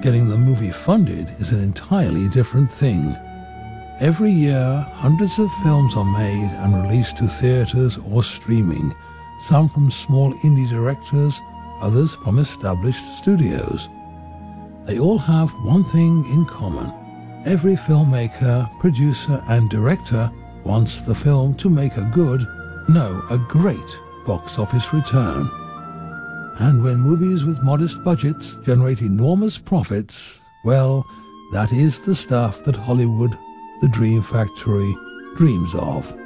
Getting the movie funded is an entirely different thing. Every year, hundreds of films are made and released to theaters or streaming, some from small indie directors, others from established studios. They all have one thing in common. Every filmmaker, producer, and director wants the film to make a good, no, a great box office return. And when movies with modest budgets generate enormous profits, well, that is the stuff that Hollywood, the Dream Factory, dreams of.